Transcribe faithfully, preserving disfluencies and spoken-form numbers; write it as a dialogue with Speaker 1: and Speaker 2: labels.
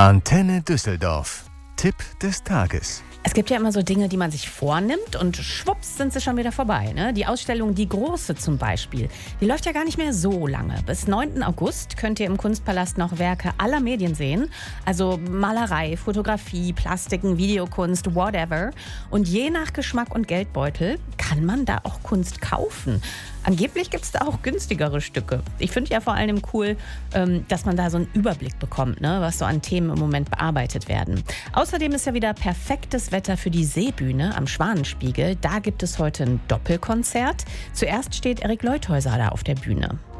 Speaker 1: Antenne Düsseldorf. Tipp des Tages.
Speaker 2: Es gibt ja immer so Dinge, die man sich vornimmt und schwupps sind sie schon wieder vorbei. Ne? Die Ausstellung Die Große zum Beispiel, die läuft ja gar nicht mehr so lange. Bis neunten August könnt ihr im Kunstpalast noch Werke aller Medien sehen. Also Malerei, Fotografie, Plastiken, Videokunst, whatever. Und je nach Geschmack und Geldbeutel kann man da auch Kunst kaufen. Angeblich gibt es da auch günstigere Stücke. Ich finde ja vor allem cool, dass man da so einen Überblick bekommt, ne, was so an Themen im Moment bearbeitet werden. Außerdem ist ja wieder perfektes Wetter für die Seebühne am Schwanenspiegel. Da gibt es heute ein Doppelkonzert. Zuerst steht Erik Leuthäuser da auf der Bühne.